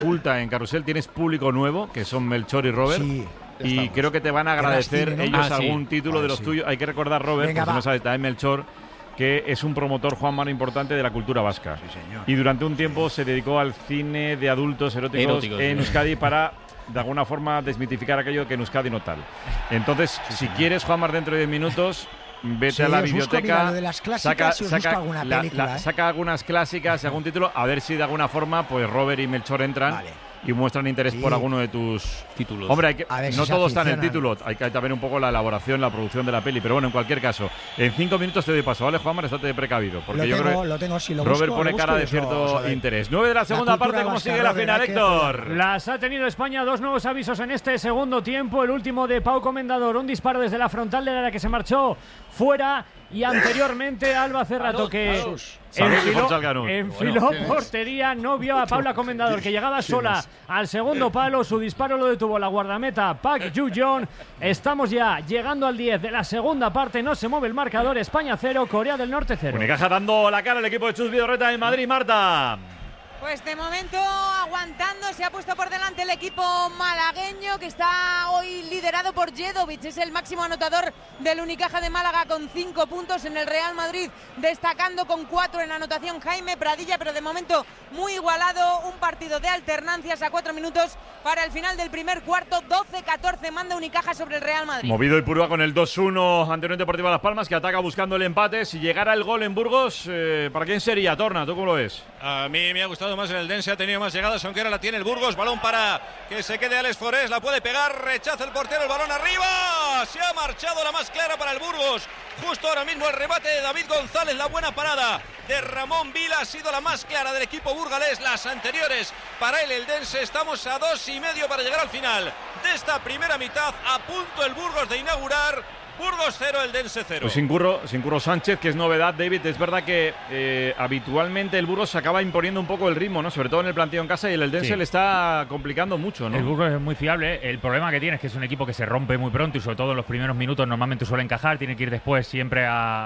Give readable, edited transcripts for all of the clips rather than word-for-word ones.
oculta en Carrusel, tienes público nuevo, que son Melchor y Robert. Sí. Y creo que te van a agradecer ellos algún título de los tuyos. Hay que recordar, Robert, porque no sabes, también Melchor, que es un promotor, Juan Mano, importante de la cultura vasca. Sí, señor. Y durante un tiempo se dedicó al cine de adultos eróticos en Euskadi para, de alguna forma, desmitificar aquello que en Euskadi no tal. Entonces, si quieres, Juan Mar, dentro de 10 minutos, vete a la biblioteca, saca algunas clásicas y algún título, a ver si de alguna forma pues Robert y Melchor entran y muestran interés por alguno de tus títulos. Hombre, no todo está en el título, hay que también un poco la elaboración, la producción de la peli, pero bueno, en cualquier caso, en 5 minutos te doy paso, ¿vale, Juanmar? Estate precavido, porque yo creo que Robert pone cara de cierto interés. 9 de la segunda parte, ¿cómo sigue la final, Héctor? Las ha tenido España, 2 nuevos avisos en este segundo tiempo, el último de Pau Comendador, un disparo desde la frontal de la que se marchó fuera, y anteriormente Alba Cerrato, que enfiló portería, no vio a Paula Comendador, que llegaba sola al segundo palo. Su disparo lo detuvo la guardameta Park Ju-yeon. Estamos ya llegando al 10 de la segunda parte, no se mueve el marcador. España 0, Corea del Norte 0. Unicaja dando la cara al equipo de Chus Vidorreta en Madrid, Marta. Pues de momento aguantando, se ha puesto por delante el equipo malagueño, que está hoy liderado por Jedovic, es el máximo anotador del Unicaja de Málaga con 5 puntos. En el Real Madrid destacando con 4 en anotación Jaime Pradilla, pero de momento muy igualado, un partido de alternancias a 4 minutos para el final del primer cuarto. 12-14 manda Unicaja sobre el Real Madrid. Movido y Purúa con el 2-1 ante Unión Deportiva Las Palmas, que ataca buscando el empate. Si llegara el gol en Burgos, ¿para quién sería, Torna? ¿Tú cómo lo ves? A mí me ha gustado más el Eldense, ha tenido más llegadas, aunque ahora la tiene el Burgos. Balón para que se quede Alex Forés, la puede pegar, rechaza el portero, el balón arriba, se ha marchado la más clara para el Burgos. Justo ahora mismo el remate de David González, la buena parada de Ramón Vila ha sido la más clara del equipo burgalés. Las anteriores para el Eldense. Estamos a 2,5 para llegar al final de esta primera mitad. A punto el Burgos de inaugurar. Burgos 0, Eldense 0. Pues sin Curro Sánchez, que es novedad, David. Es verdad que habitualmente el Burgos se acaba imponiendo un poco el ritmo, ¿no? Sobre todo en el planteo en casa, y el Eldense le está complicando mucho, ¿no? El Burgos es muy fiable. El problema que tiene es que es un equipo que se rompe muy pronto y sobre todo en los primeros minutos normalmente suele encajar. Tiene que ir después siempre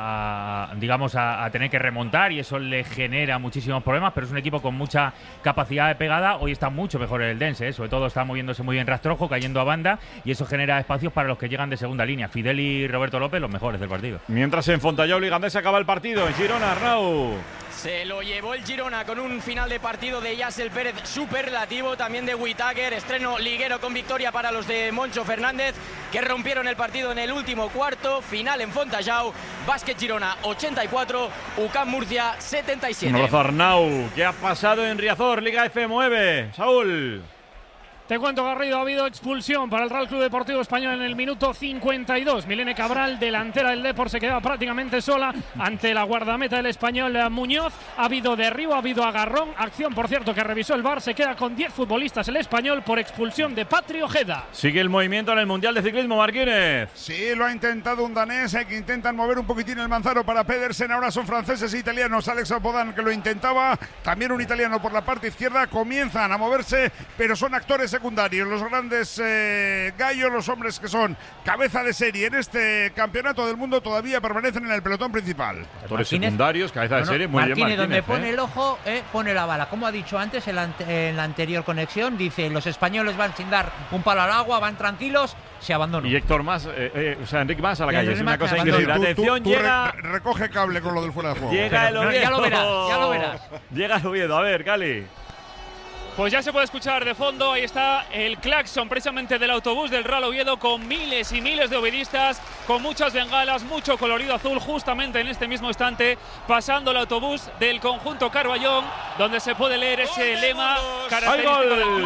a tener que remontar y eso le genera muchísimos problemas, pero es un equipo con mucha capacidad de pegada. Hoy está mucho mejor el Eldense, sobre todo está moviéndose muy bien Rastrojo, cayendo a banda, y eso genera espacios para los que llegan de segunda línea. Fidel y Roberto López, los mejores del partido. Mientras en Fontallao Ligandés acaba el partido, en Girona, Arnau. Se lo llevó el Girona con un final de partido de Yassel Pérez superlativo, también de Whittaker, estreno liguero con victoria para los de Moncho Fernández, que rompieron el partido en el último cuarto. Final en Fontallao, Básquet Girona 84, UCAM Murcia 77. Un abrazo, Arnau. ¿Qué ha pasado en Riazor, Liga F9? Saúl. Te cuento, Garrido, ha habido expulsión para el Real Club Deportivo Español en el minuto 52. Milene Cabral, delantera del Depor, se quedaba prácticamente sola ante la guardameta del Español Muñoz. Ha habido derribo, ha habido agarrón. Acción, por cierto, que revisó el VAR. Se queda con 10 futbolistas el Español por expulsión de Patri Ojeda. Sigue el movimiento en el Mundial de Ciclismo, Marquínez. Sí, lo ha intentado un danés, que intentan mover un poquitín el manzano para Pedersen. Ahora son franceses e italianos. Alex Apodan, que lo intentaba. También un italiano por la parte izquierda. Comienzan a moverse, pero son actores secundarios, los grandes gallos, los hombres que son cabeza de serie en este campeonato del mundo, todavía permanecen en el pelotón principal. Actores secundarios, cabeza de serie, muy bien, Martínez. Donde pone el ojo, pone la bala. Como ha dicho antes en la anterior conexión, dice: los españoles van sin dar un palo al agua, van tranquilos, se abandonan. Y Héctor Mas, Enric Mas a la calle, es una cosa increíble. Atención, llega. Recoge cable con lo del fuera de juego. Llega el Oviedo. Ya lo verás. Llega el Oviedo, a ver, Cali. Pues ya se puede escuchar de fondo, ahí está el claxon precisamente del autobús del Real Oviedo, con miles y miles de oviedistas, con muchas bengalas, mucho colorido azul, justamente en este mismo instante, pasando el autobús del conjunto Carballón, donde se puede leer ese lema característico del club.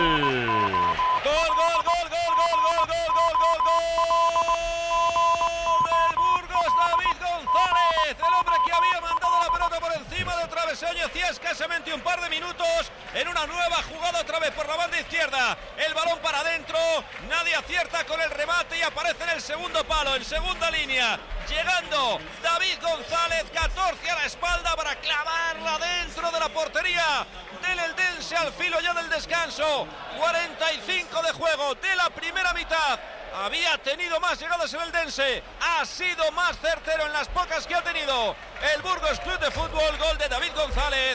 ¡Gol del Burgos! David González, el hombre que había mandado la pelota por encima del travesaño hacía escasamente un par de minutos, en una nueva jugada otra vez por la banda izquierda, el balón para adentro, nadie acierta con el remate y aparece en el segundo palo, en segunda línea, llegando David González, 14 a la espalda para clavarla dentro de la portería del Eldense al filo ya del descanso. 45 de juego de la primera mitad. Había tenido más llegadas en el Eldense, ha sido más certero en las pocas que ha tenido el Burgos Club de Fútbol. Gol de David González,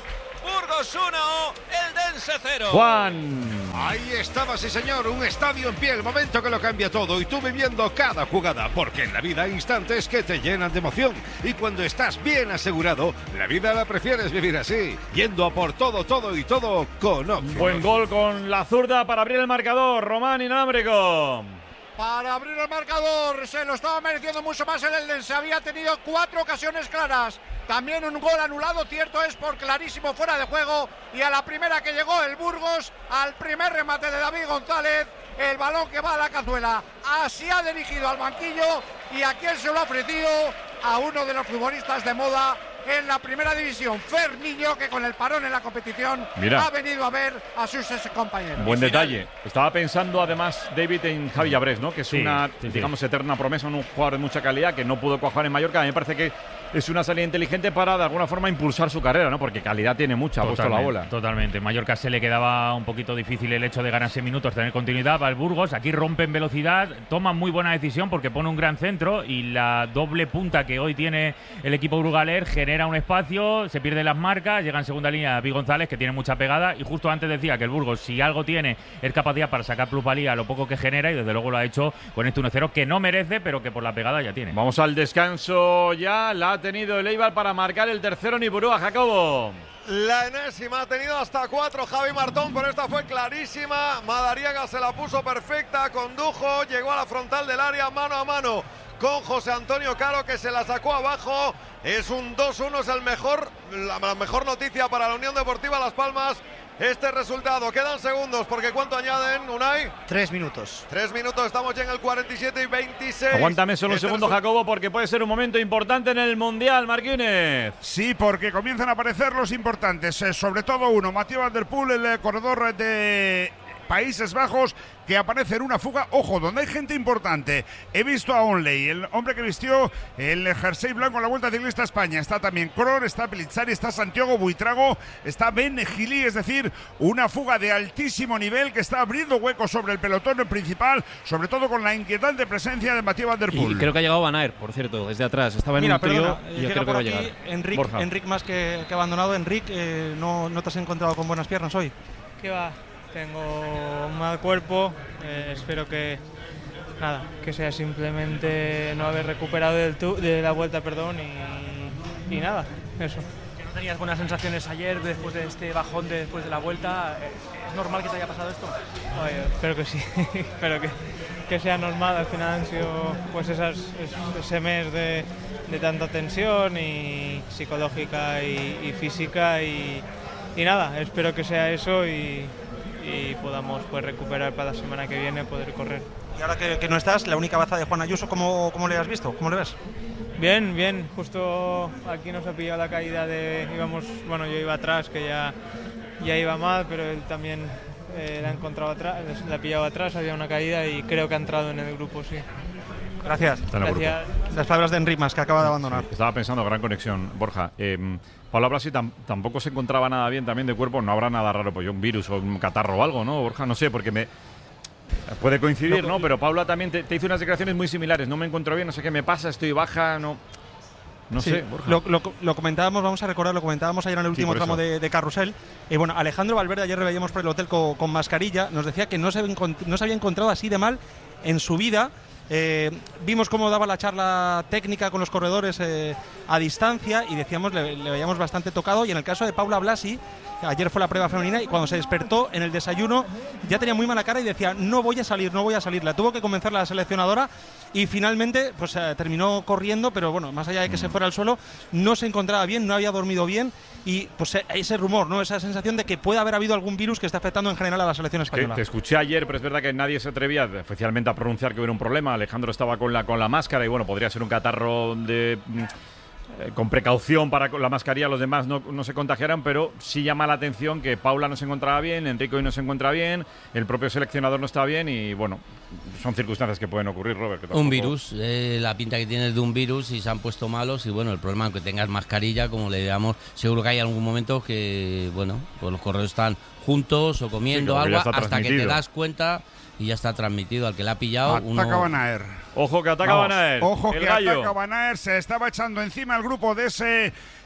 Burgos 1, Eldense 0. Juan. Ahí estaba, sí señor, un estadio en pie, el momento que lo cambia todo y tú viviendo cada jugada, porque en la vida hay instantes que te llenan de emoción y cuando estás bien asegurado, la vida la prefieres vivir así, yendo a por todo y todo con Opción. Buen gol con la zurda para abrir el marcador, Román inalámbrico. Para abrir el marcador, se lo estaba mereciendo mucho más el Eldense, había tenido 4 ocasiones claras, también un gol anulado, cierto es, por clarísimo fuera de juego, y a la primera que llegó el Burgos, al primer remate de David González, el balón que va a la cazuela, así ha dirigido al banquillo, y a quién se lo ha ofrecido, a uno de los futbolistas de moda en la primera división, Fer Niño, que con el parón en la competición ha venido a ver a sus compañeros. Buen detalle. Estaba pensando además David en Javi Llabrés, ¿no? Que es una, digamos, eterna promesa, un jugador de mucha calidad que no pudo cuajar en Mallorca. A mí me parece que es una salida inteligente para de alguna forma impulsar su carrera, ¿no? Porque calidad tiene mucha, ha puesto la bola. Totalmente. Mallorca se le quedaba un poquito difícil el hecho de ganarse minutos, tener continuidad para el Burgos. Aquí rompe en velocidad, toma muy buena decisión porque pone un gran centro y la doble punta que hoy tiene el equipo burgaler genera un espacio, se pierden las marcas, llega en segunda línea David González, que tiene mucha pegada, y justo antes decía que el Burgos, si algo tiene, es capacidad para sacar plusvalía a lo poco que genera, y desde luego lo ha hecho con este 1-0 que no merece, pero que por la pegada ya tiene. Vamos al descanso ya, la ha tenido el Eibar para marcar el tercero en Ipurúa, Jacobo. La enésima, ha tenido hasta 4 Javi Martón, pero esta fue clarísima. Madariaga se la puso perfecta, condujo, llegó a la frontal del área mano a mano con José Antonio Caro, que se la sacó abajo. Es un 2-1, es la mejor noticia para la Unión Deportiva Las Palmas. Este resultado, quedan segundos, porque ¿cuánto añaden, Unai? 3 minutos. 3 minutos, estamos ya en el 47 y 26. Aguántame solo un segundo, Jacobo, porque puede ser un momento importante en el Mundial, Marquínez. Sí, porque comienzan a aparecer los importantes, sobre todo uno, Mathieu Van der Poel, el corredor de Países Bajos, que aparece en una fuga, ojo, donde hay gente importante. He visto a Onley, el hombre que vistió el jersey blanco en la Vuelta Ciclista a España. Está también Kror, está Pelizzari, está Santiago Buitrago, está Ben Gili, es decir, una fuga de altísimo nivel que está abriendo huecos sobre el pelotón principal, sobre todo con la inquietante presencia de Mathieu Van der Poel. Y creo que ha llegado Van Aert, por cierto, desde atrás. Estaba en un trío y yo creo que va a llegar. Enric más que abandonado. Enric, ¿no te has encontrado con buenas piernas hoy? ¿Qué va? Tengo un mal cuerpo, espero que sea simplemente no haber recuperado de la vuelta, y nada, eso. ¿Que no tenías buenas sensaciones ayer después de este bajón después de la vuelta? ¿Es normal que te haya pasado esto? Oye, espero que sí, espero que sea normal. Al final han sido pues ese mes de tanta tensión y psicológica y física y nada, espero que sea eso y podamos pues recuperar para la semana que viene, poder correr. Y ahora que no estás, la única baza de Juan Ayuso, ¿cómo le has visto? ¿Cómo le ves? Bien, justo aquí nos ha pillado la caída yo iba atrás, que ya iba mal, pero él también la ha encontrado atrás, la ha pillado atrás, había una caída y creo que ha entrado en el grupo, sí. Gracias. Las palabras de Enric Mas, que acaba de abandonar. Sí, estaba pensando, gran conexión, Borja. Paula Blasi tampoco se encontraba nada bien también de cuerpo. No habrá nada raro, pues un virus o un catarro o algo, ¿no, Borja? No sé, porque puede coincidir, ¿no? Pero Paula también te hizo unas declaraciones muy similares. No me encuentro bien, no sé qué me pasa, estoy baja, no sé, Borja. Lo comentábamos, vamos a recordar, lo comentábamos ayer en el último tramo de Carrusel. Bueno, Alejandro Valverde, ayer le veíamos por el hotel con mascarilla, nos decía que no se había encontrado así de mal en su vida. Vimos cómo daba la charla técnica con los corredores a distancia y decíamos, le veíamos bastante tocado. Y en el caso de Paula Blasi, ayer fue la prueba femenina y cuando se despertó en el desayuno ya tenía muy mala cara y decía no voy a salir. La tuvo que convencer la seleccionadora y finalmente pues terminó corriendo, pero bueno, más allá de que se fuera al suelo, no se encontraba bien, no había dormido bien y pues ese rumor, ¿no? Esa sensación de que puede haber habido algún virus que está afectando en general a la selección española. Te escuché ayer, pero es verdad que nadie se atrevía oficialmente a pronunciar que hubiera un problema. Alejandro estaba con la máscara y bueno, podría ser un catarro con precaución para la mascarilla, los demás no se contagiaran, pero sí llama la atención que Paula no se encontraba bien, Enrique hoy no se encuentra bien, el propio seleccionador no está bien y bueno, son circunstancias que pueden ocurrir, Robert. Que un virus, la pinta que tienes de un virus y se han puesto malos y bueno, el problema es que tengas mascarilla, como le digamos, seguro que hay algún momento que bueno, pues los corredores están juntos o comiendo algo hasta que te das cuenta y ya está transmitido al que le ha pillado. Ataca Van Aert. Ojo que ataca Van Aert. Ojo que ataca Van Aert. Se estaba echando encima el grupo de ese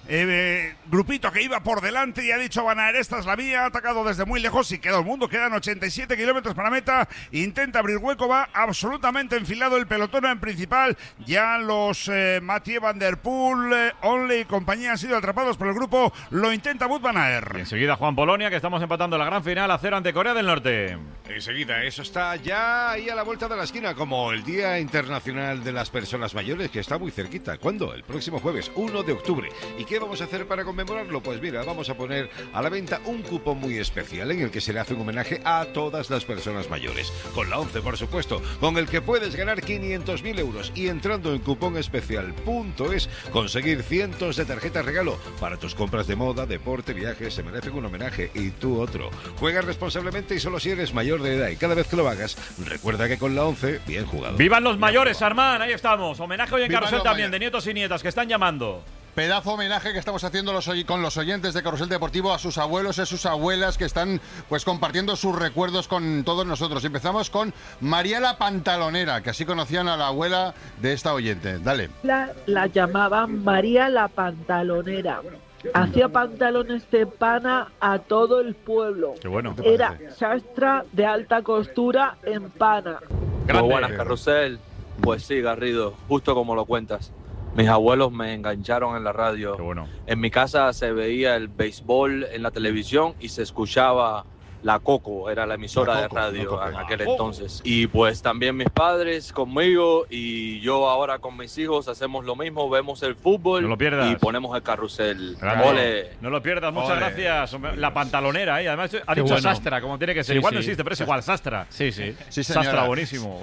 grupito que iba por delante y ha dicho Van Aert, esta es la mía, ha atacado desde muy lejos y quedó el mundo, quedan 87 kilómetros para meta, intenta abrir hueco, va absolutamente enfilado el pelotón en principal, ya los Mathieu Van Der Poel, Onley y compañía han sido atrapados por el grupo, lo intenta Wout Van Aert. Y enseguida Juan Polonia, que estamos empatando la gran final a 0 ante Corea del Norte. Enseguida, eso está ya ahí a la vuelta de la esquina, como el Día Internacional de las Personas Mayores, que está muy cerquita. ¿Cuándo? El próximo jueves, 1 de octubre. ¿Y qué vamos a hacer para conmemorarlo? Pues mira, vamos a poner a la venta un cupón muy especial en el que se le hace un homenaje a todas las personas mayores. Con la 11, por supuesto, con el que puedes ganar 500.000 euros y entrando en cuponespecial.es conseguir cientos de tarjetas regalo para tus compras de moda, deporte, viajes. Se merecen un homenaje y tú otro. Juega responsablemente y solo si eres mayor de edad, y cada vez que lo hagas, recuerda que con la 11, bien jugado. ¡Vivan los mayores, Armán! Ahí estamos. Homenaje hoy en Carrusel también, de nietos y nietas que están llamando. Pedazo homenaje que estamos haciendo con los oyentes de Carrusel Deportivo a sus abuelos y a sus abuelas que están pues compartiendo sus recuerdos con todos nosotros. Empezamos con María la Pantalonera, que así conocían a la abuela de esta oyente. Dale. La llamaban María la Pantalonera. Hacía pantalones de pana a todo el pueblo. Qué bueno. Era sastra de alta costura en pana. Muy buenas, Carrusel. Pues sí, Garrido, justo como lo cuentas. Mis abuelos me engancharon en la radio. Qué bueno. En mi casa se veía el béisbol en la televisión y se escuchaba La Coco, era la emisora de radio en aquel entonces. Y pues también mis padres conmigo y yo ahora con mis hijos hacemos lo mismo, vemos el fútbol no lo pierdas. Y ponemos el carrusel. ¡Ole! No lo pierdas, muchas gracias. La Pantalonera, ¿eh? Además ha dicho sastra, como tiene que ser. Igual no existe, pero es igual, sastra. Sí, Sastra, buenísimo.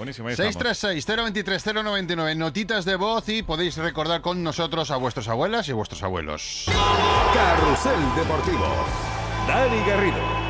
636-023-099, notitas de voz y podéis recordar con nosotros a vuestras abuelas y vuestros abuelos. Carrusel Deportivo. Dani Garrido.